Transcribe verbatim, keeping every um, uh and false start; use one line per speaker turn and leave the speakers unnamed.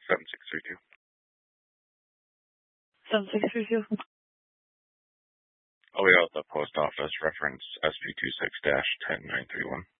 seven six three two.
seven six three two.
Oh, yeah, the post office reference S P two six dash ten nine three one.